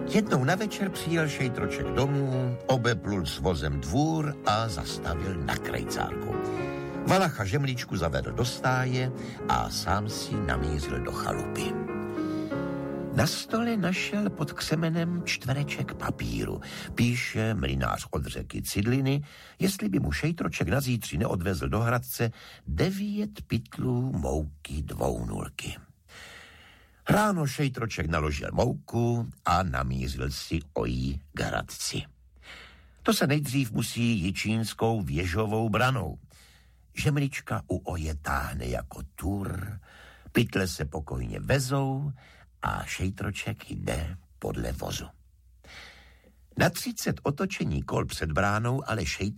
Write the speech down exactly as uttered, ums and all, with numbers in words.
Jednou na večer přijel šejtroček domů, obeplul s vozem dvůr a zastavil na krejcárku. Valacha žemličku zavedl do stáje a sám si namířil do chalupy. Na stole našel pod křemenem čtvereček papíru. Píše mlynář od řeky Cidliny, jestli by mu šejtroček na zítři neodvezl do Hradce devět pytlů mouky dvounulky. Ráno šejtroček naložil mouku a namířil si ojí k Hradci. To se nejdřív musí Jičínskou věžovou branou. Žemlička u oje táhne jako tur, pytle se pokojně vezou a šejtroček jde podle vozu. Na třicet otočení kol před bránou ale šejtroček